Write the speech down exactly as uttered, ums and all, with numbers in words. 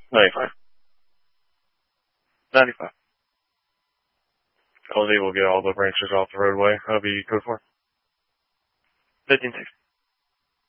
ninety-five. ninety-five. I was able to get all the branches off the roadway. That'll be code four. fifteen six.